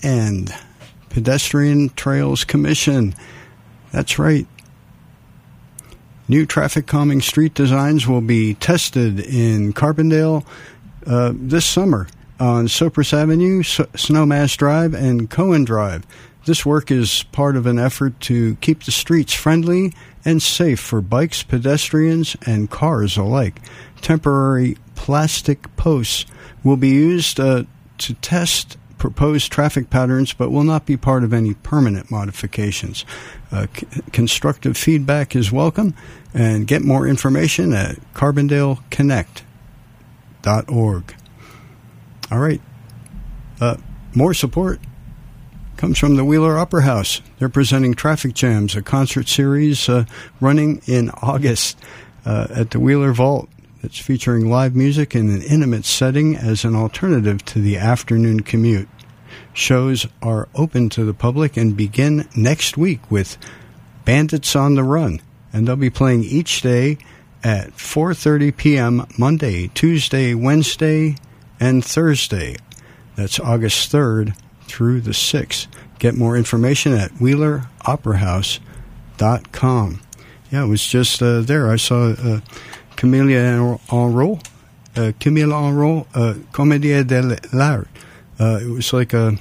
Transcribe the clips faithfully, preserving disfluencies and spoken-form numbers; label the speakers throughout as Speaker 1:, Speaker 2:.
Speaker 1: end. Pedestrian Trails Commission. That's right. New traffic calming street designs will be tested in Carbondale uh, this summer on Cypress Avenue, S- Snowmass Drive, and Cohen Drive. This work is part of an effort to keep the streets friendly and safe for bikes, pedestrians, and cars alike. Temporary plastic posts will be used uh, to test proposed traffic patterns, but will not be part of any permanent modifications. Uh, c- constructive feedback is welcome, and get more information at carbondale connect dot org. All right. Uh, more support comes from the Wheeler Opera House. They're presenting Traffic Jams, a concert series uh, running in August uh, at the Wheeler Vault. It's featuring live music in an intimate setting as an alternative to the afternoon commute. Shows are open to the public and begin next week with Bandits on the Run, and they'll be playing each day at four thirty p.m. Monday, Tuesday, Wednesday, and Thursday. That's August third through the sixth. Get more information at wheeler opera house dot com. Yeah, it was just uh, there. I saw uh, Camille Enroll, uh, Camille Enroll, uh, Comédie de l'Art. Uh, it was like a,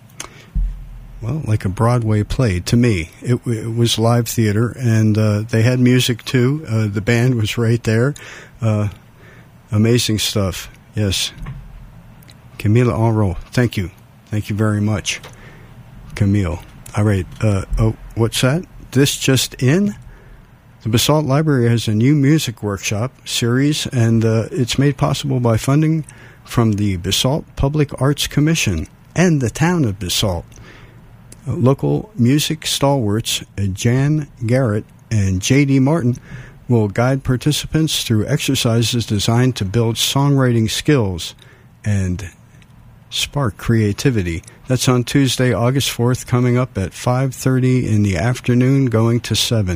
Speaker 1: well, like a Broadway play to me. It, it was live theater, and uh, they had music too. Uh, the band was right there. Uh, amazing stuff. Yes. Camille Enroll. Thank you. Thank you very much, Camille. All right. Uh, oh, what's that? This just in? The Basalt Library has a new music workshop series, and uh, it's made possible by funding from the Basalt Public Arts Commission and the town of Basalt. Uh, local music stalwarts uh, Jan Garrett and J D Martin will guide participants through exercises designed to build songwriting skills and spark creativity. That's on Tuesday, August fourth, coming up at five thirty in the afternoon, going to seven.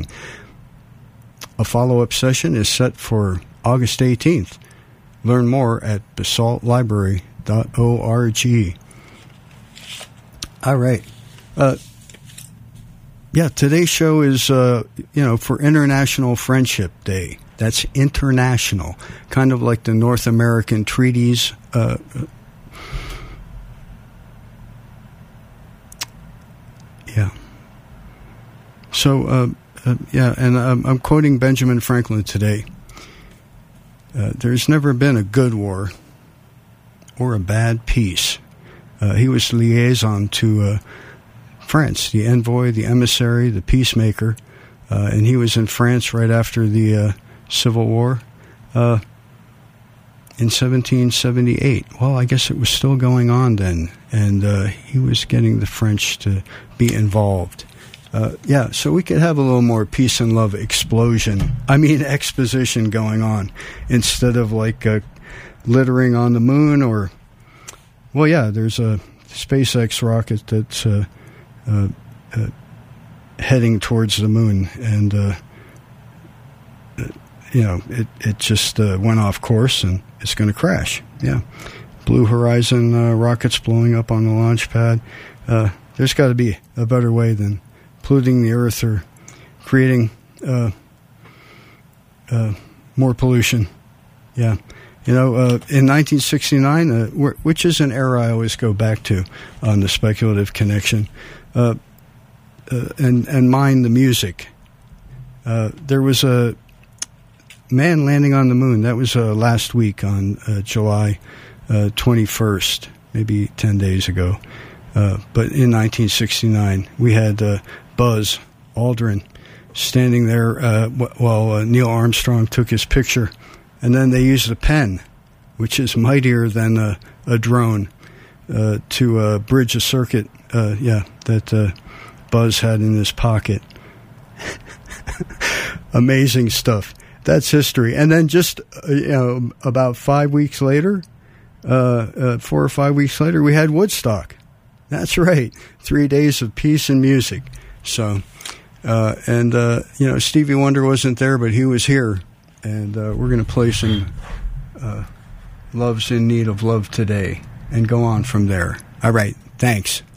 Speaker 1: A follow-up session is set for August eighteenth. Learn more at basalt library dot org. All right. Uh, yeah, today's show is, uh, you know, for International Friendship Day. That's international, kind of like the North American treaties. Uh, yeah. So, uh, uh, yeah, and um, I'm quoting Benjamin Franklin today. Uh, there's never been a good war or a bad peace. Uh, he was liaison to uh, France, the envoy, the emissary, the peacemaker, uh, and he was in France right after the uh, Civil War uh, in seventeen seventy-eight. Well, I guess it was still going on then, and uh, he was getting the French to be involved. Uh, yeah, so we could have a little more peace and love explosion. I mean, exposition going on instead of like uh, littering on the moon or, well, yeah, there's a SpaceX rocket that's uh, uh, uh, heading towards the moon, and uh, uh, you know, it it just uh, went off course and it's going to crash. Yeah, Blue Horizon uh, rockets blowing up on the launch pad. Uh, there's got to be a better way than polluting the earth or creating uh, uh, more pollution. Yeah. You know, uh, in nineteen sixty-nine, uh, which is an era I always go back to on the speculative connection, uh, uh, and, and mind the music. Uh, there was a man landing on the moon. That was uh, last week on uh, July uh, twenty-first, maybe ten days ago. Uh, but in nineteen sixty-nine, we had uh, Buzz Aldrin standing there uh, while uh, Neil Armstrong took his picture. And then they used a pen, which is mightier than a, a drone, uh, to uh, bridge a circuit, uh, yeah, that uh, Buzz had in his pocket. Amazing stuff. That's history. And then just uh, you know, about five weeks later, uh, uh, four or five weeks later, we had Woodstock. That's right. Three days of peace and music. So, uh, and, uh, you know, Stevie Wonder wasn't there, but he was here. And uh, we're going to play some uh, Love's in Need of Love Today and go on from there. All right. Thanks.